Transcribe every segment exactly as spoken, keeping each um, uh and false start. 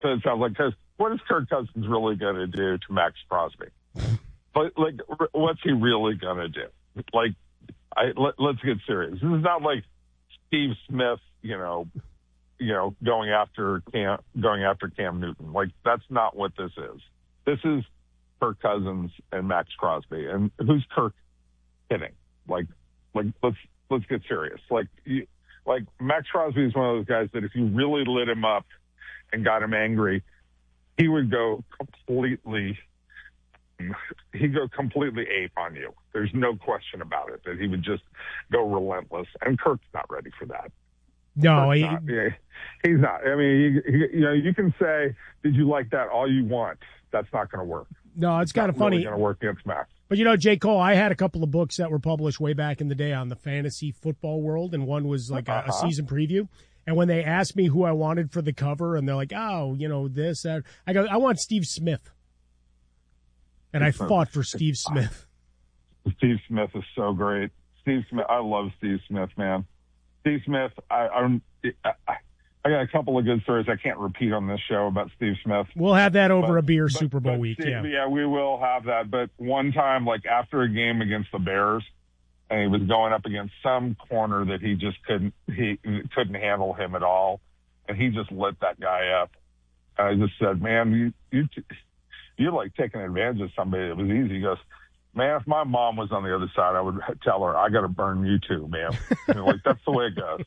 So it sounds like, because what is Kirk Cousins really going to do to Max Crosby? But, like, what's he really going to do? Like, I let, let's get serious. This is not like Steve Smith, you know, you know, going after Cam, going after Cam Newton. Like, that's not what this is. This is Kirk Cousins and Max Crosby. And who's Kirk hitting? Like, like let's let's get serious. Like, you, like Max Crosby is one of those guys that if you really lit him up and got him angry, he would go completely, he'd go completely ape on you. There's no question about it, that he would just go relentless. And Kirk's not ready for that. No, he, not, yeah, he's not. I mean, he, he, you know, you can say, did you like that all you want? That's not going to work. No, it's, it's kind of funny. It's going to work against Max. But, you know, J. Cole, I had a couple of books that were published way back in the day on the fantasy football world, and one was like uh-huh. a, a season preview. And when they asked me who I wanted for the cover, and they're like, oh, you know, this, that, I go, I want Steve Smith. And I fought for Steve Smith. Steve Smith is so great. Steve Smith, I love Steve Smith, man. Steve Smith, I, I, I, I got a couple of good stories I can't repeat on this show about Steve Smith. We'll have that over but, a beer but, Super Bowl but week, Steve, yeah. Yeah, we will have that. But one time, like after a game against the Bears, and he was going up against some corner that he just couldn't, he couldn't handle him at all, and he just lit that guy up. And I just said, man, you, you, you're like taking advantage of somebody that was easy. He goes, man, if my mom was on the other side, I would tell her, I got to burn you too, man. You know, like, that's the way it goes.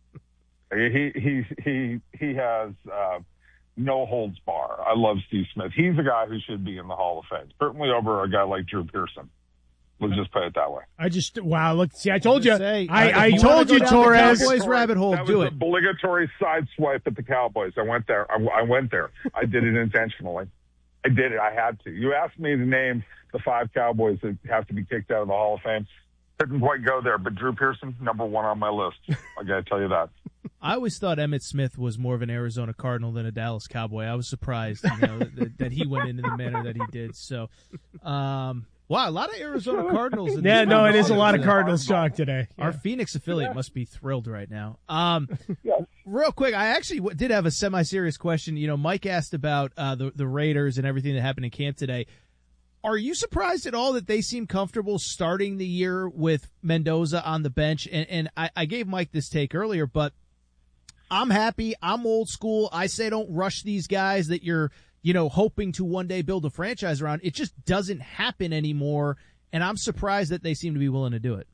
He he he he has uh, no holds bar. I love Steve Smith. He's a guy who should be in the Hall of Fame, certainly over a guy like Drew Pearson. Let's just put it that way. I just wow. Look, see, I told you. Say, I, uh, I you told you, Torres. Cowboys rabbit hole. That Do was it. An obligatory side swipe at the Cowboys. I went there. I, I went there. I did it intentionally. I did it. I had to. You asked me to name the five Cowboys that have to be kicked out of the Hall of Fame. Couldn't quite go there, but Drew Pearson, number one on my list. I got to tell you that. I always thought Emmitt Smith was more of an Arizona Cardinal than a Dallas Cowboy. I was surprised, you know, that, that he went in in the manner that he did. So, um, wow, a lot of Arizona Cardinals. In yeah, no, it is a lot of today. Cardinals talk today. Our Yeah. Phoenix affiliate Yeah. must be thrilled right now. Um, Yes. Real quick, I actually w- did have a semi-serious question. You know, Mike asked about uh, the the Raiders and everything that happened in camp today. Are you surprised at all that they seem comfortable starting the year with Mendoza on the bench? And, and I, I gave Mike this take earlier, but I'm happy. I'm old school. I say don't rush these guys that you're, you know, hoping to one day build a franchise around. It just doesn't happen anymore, and I'm surprised that they seem to be willing to do it.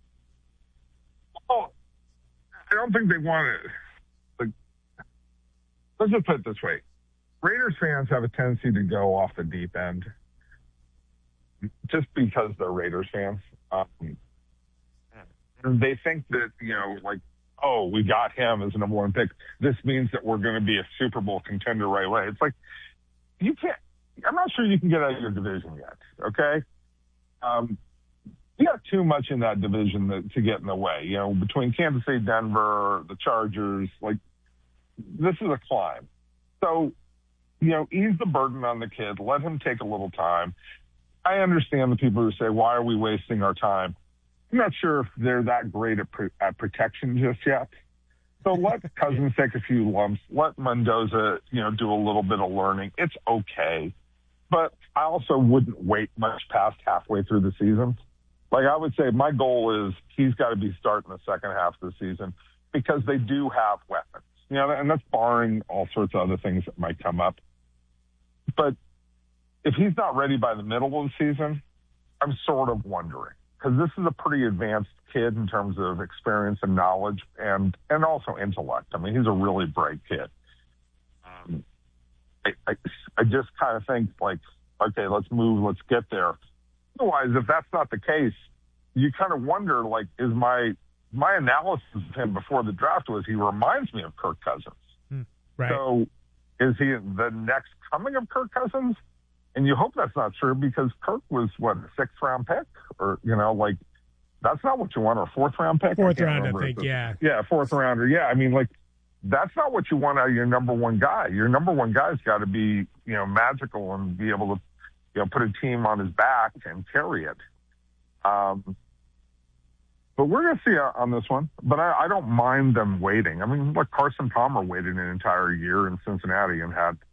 Oh, I don't think they want to. Like, let's just put it this way. Raiders fans have a tendency to go off the deep end just because they're Raiders fans. Um, they think that, you know, like, oh, we got him as a number one pick. This means that we're going to be a Super Bowl contender right away. It's like, you can't, I'm not sure you can get out of your division yet, okay? Um, you got too much in that division that, to get in the way. You know, between Kansas City, Denver, the Chargers, like, this is a climb. So, you know, ease the burden on the kid. Let him take a little time. I understand the people who say, why are we wasting our time? I'm not sure if they're that great at, pre- at protection just yet. So let Cousins take a few lumps. Let Mendoza, you know, do a little bit of learning. It's okay. But I also wouldn't wait much past halfway through the season. Like, I would say my goal is he's got to be starting the second half of the season because they do have weapons. You know, and that's barring all sorts of other things that might come up. But if he's not ready by the middle of the season, I'm sort of wondering. Because this is a pretty advanced kid in terms of experience and knowledge and, and also intellect. I mean, he's a really bright kid. Um, I, I, I just kind of think, like, okay, let's move, let's get there. Otherwise, if that's not the case, you kind of wonder, like, is my my analysis of him before the draft was he reminds me of Kirk Cousins. Hmm, right. So is he the next coming of Kirk Cousins? And you hope that's not true because Kirk was, what, a sixth-round pick? Or, you know, like, that's not what you want, or a fourth-round pick? Fourth I round, I think, the, yeah. Yeah, fourth-rounder, yeah. I mean, like, that's not what you want out of your number one guy. Your number one guy's got to be, you know, magical and be able to, you know, put a team on his back and carry it. Um, But we're going to see on this one. But I, I don't mind them waiting. I mean, look, Carson Palmer waited an entire year in Cincinnati and had